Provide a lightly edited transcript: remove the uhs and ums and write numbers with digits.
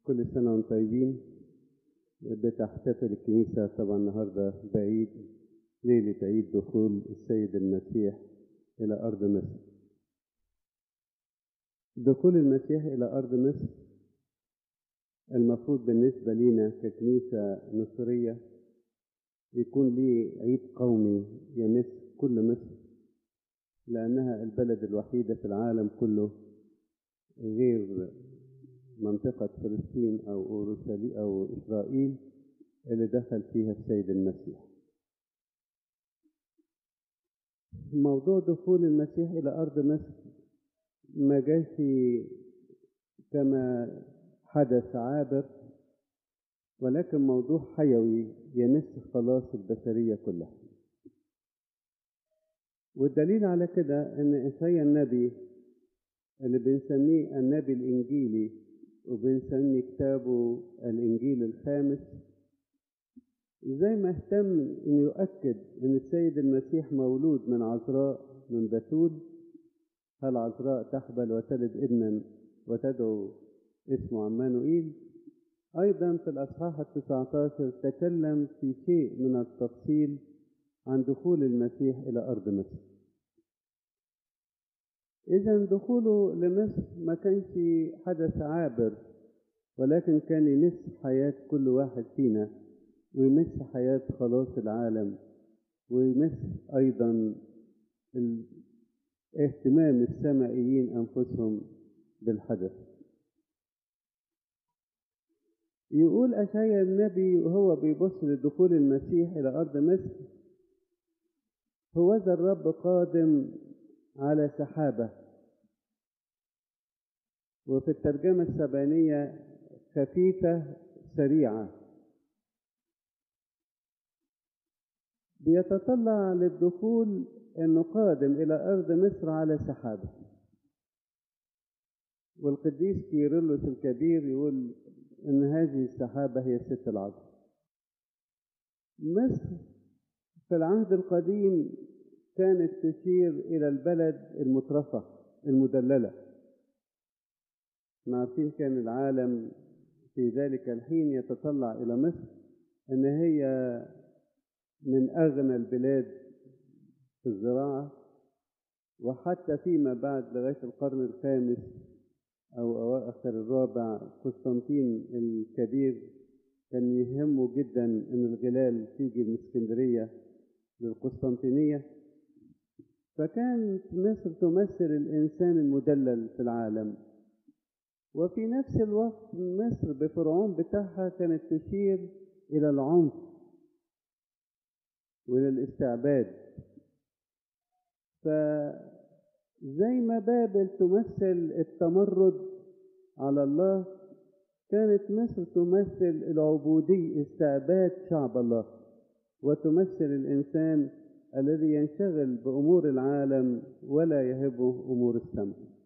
كل سنة وانتم طيبين. بتحتفل الكنيسة طبعا النهاردة بعيد، ليلة عيد دخول السيد المسيح إلى أرض مصر. دخول المسيح إلى أرض مصر المفروض بالنسبة لنا ككنيسة مصرية يكون ليه عيد قومي يمس كل مصر، لأنها البلد الوحيدة في العالم كله غير منطقة فلسطين أو إسرائيل اللي دخل فيها السيد المسيح. موضوع دخول المسيح إلى أرض مصر ما جاش كما حدث عابر، ولكن موضوع حيوي يمس خلاص البشرية كلها. والدليل على كده ان إشعياء النبي اللي بنسميه النبي الإنجيلي وبنسمي كتابه الإنجيل الخامس، زي ما اهتم انه يؤكد ان السيد المسيح مولود من عذراء من بتول، هل عذراء تحبل وتلد ابنا وتدعو اسمه عمانوئيل. أيضا في الأصحاح 19 تكلم في شيء من التفصيل عن دخول المسيح إلى أرض مصر. إذا دخوله لمصر ما كانش حدث عابر، ولكن كان يمس حياة كل واحد فينا، ويمس حياة خلاص العالم، ويمس أيضا اهتمام السمائيين أنفسهم بالحدث. يقول إشعياء النبي وهو بيبص لدخول المسيح إلى أرض مصر: هوذا الرب قادم على سحابة. وفي الترجمة السبعينية خفيفة سريعة. بيتطلع للدخول أنه قادم إلى أرض مصر على سحابة. والقديس كيرلس الكبير يقول أن هذه السحابة هي الست العذراء. مصر في العهد القديم كانت تشير إلى البلد المترفة المدللة. عارفين كان العالم في ذلك الحين يتطلع إلى مصر أن هي من أغنى البلاد في الزراعة، وحتى فيما بعد لغاية القرن الخامس أو أواخر الرابع قسطنطين الكبير كان يهمه جدا أن الغلال تيجي من اسكندرية للقسطنطينية. فكانت مصر تمثل الإنسان المدلل في العالم، وفي نفس الوقت مصر بفرعون بتاعها كانت تشير إلى العنف وإلى الاستعباد. فزي ما بابل تمثل التمرد على الله، كانت مصر تمثل العبودية، استعباد شعب الله، وتمثل الإنسان الذي ينشغل بأمور العالم ولا يهبه أمور السماء.